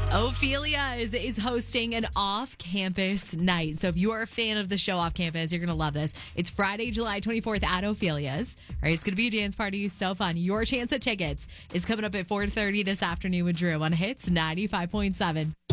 Ophelia is hosting an off-campus night. So if you are a fan of the show Off Campus, you're going to love this. It's Friday, July 24th at Ophelia's. All right, it's going to be a dance party. So fun. Your chance at tickets is coming up at 4:30 this afternoon with Drew on Hits 95.7.